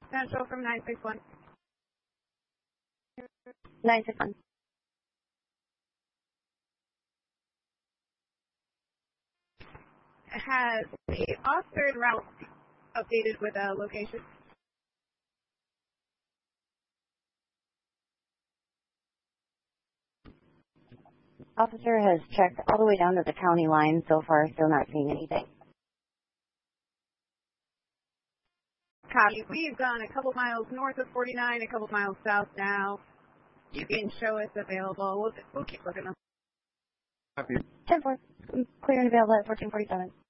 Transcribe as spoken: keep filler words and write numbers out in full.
Central from nine six one. nine six one. Has the officer route updated with a location? Officer has checked all the way down to the county line. So far, still not seeing anything. Copy. We've gone a couple miles north of forty-nine, a couple miles south now. You can show us available. We'll, we'll keep looking. ten four. Clear and available at fourteen forty-seven.